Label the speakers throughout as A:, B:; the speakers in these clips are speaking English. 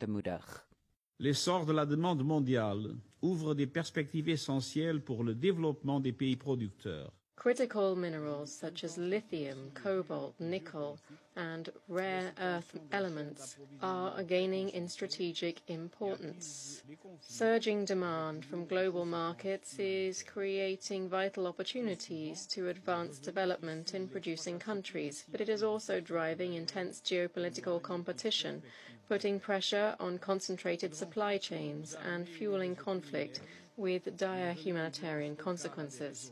A: te moedig.
B: L'essor de la demande mondiale ouvre des perspectives essentielles pour le développement des pays producteurs.
C: Critical minerals such as lithium, cobalt, nickel, and rare earth elements are gaining in strategic importance. Surging demand from global markets is creating vital opportunities to advance development in producing countries, but it is also driving intense geopolitical competition, putting pressure on concentrated supply chains and fueling conflict with dire humanitarian consequences.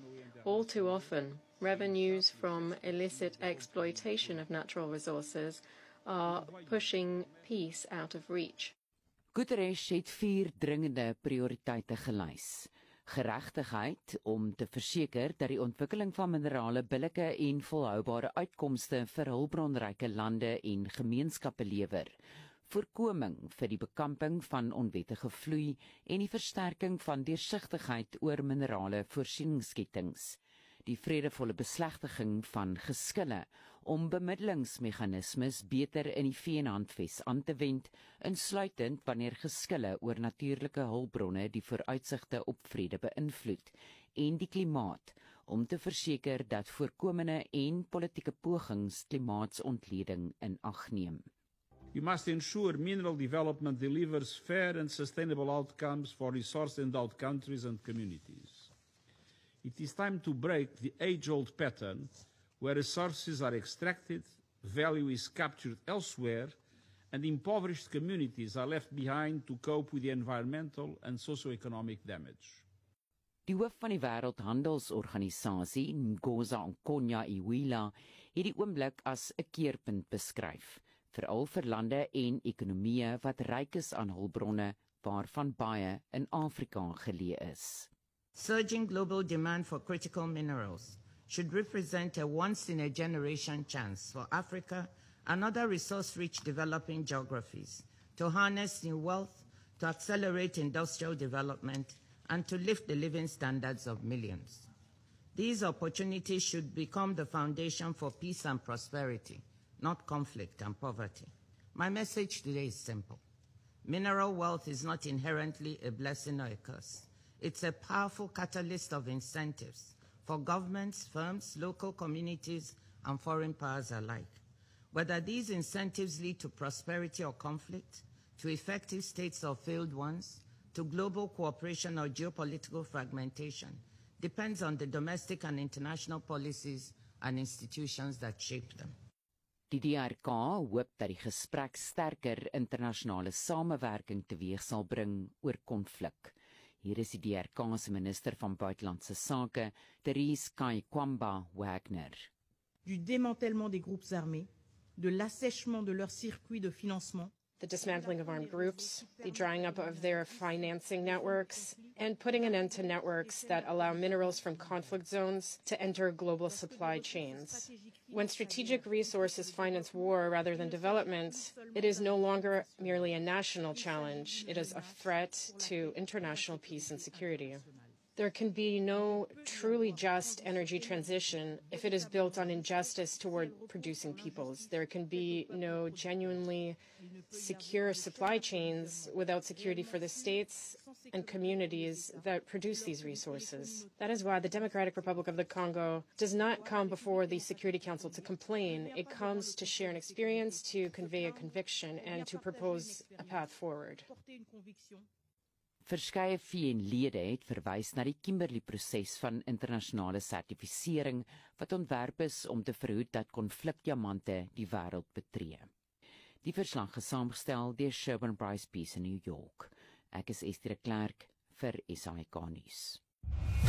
C: All too often, revenues from illicit exploitation of natural resources are pushing peace out of reach.
A: Guterres het 4 dringende prioriteite gelys. Geregtigheid om te verseker dat die ontwikkeling van minerale billike en volhoubare uitkomste vir hulpbronryke lande en gemeenskappe lewer. Voorkoming vir die bekamping van onwettige vloei en die versterking van deursigtigheid oor minerale voorsieningsskettings. Die vredevolle beslegtiging van geskille om bemiddelingsmeganismes beter in die VN-handves aan te wend, insluitend wanneer geskille oor natuurlike hulpbronne die vooruitsigte op vrede beïnvloed, en die klimaat, om te verseker dat voorkomende en politieke pogings klimaatsontleding in ag neem.
B: We must ensure mineral development delivers fair and sustainable outcomes for resource-endowed countries and communities. It is time to break the age-old pattern where resources are extracted, value is captured elsewhere, and impoverished communities are left behind to cope with the environmental and socio-economic damage.
A: Die hoof van die Wêreldhandelsorganisasie, Ngozi Okonjo-Iweala, het die oomblik as 'n keerpunt beskryf, veral vir lande en ekonomieë wat ryk is aan hulpbronne, waarvan baie in Afrika geleë is.
D: Surging global demand for critical minerals should represent a once-in-a-generation chance for Africa and other resource-rich developing geographies to harness new wealth, to accelerate industrial development, and to lift the living standards of millions. These opportunities should become the foundation for peace and prosperity, not conflict and poverty. My message today is simple. Mineral wealth is not inherently a blessing or a curse. It's a powerful catalyst of incentives for governments, firms, local communities, and foreign powers alike. Whether these incentives lead to prosperity or conflict, to effective states or failed ones, to global cooperation or geopolitical fragmentation, depends on the domestic and international policies and institutions that shape them.
A: Die DRK hoop dat die gesprek sterker internasionale samewerking teweeg sal bring oor konflik. Hier is die DRK se minister van buitelandse sake, Therese Kaykwamba Wagner.
E: Du démantèlement des groupes armés, de l'assèchement de leurs circuits de financement,
C: the dismantling of armed groups, the drying up of their financing networks, and putting an end to networks that allow minerals from conflict zones to enter global supply chains. When strategic resources finance war rather than development, it is no longer merely a national challenge. It is a threat to international peace and security. There can be no truly just energy transition if it is built on injustice toward producing peoples. There can be no genuinely secure supply chains without security for the states and communities that produce these resources. That is why the Democratic Republic of the Congo does not come before the Security Council to complain. It comes to share an experience, to convey a conviction, and to propose a path forward.
A: Verskeie VN-lede het verwys na die Kimberley-proses van internasionale sertifisering wat ontwerp is om te verhoed dat konflikdiamante die wêreld betree. Die verslag is saamgestel deur Sherburne Bryce Peace in New York. Ek is Esther de Klerk vir SAK nuus.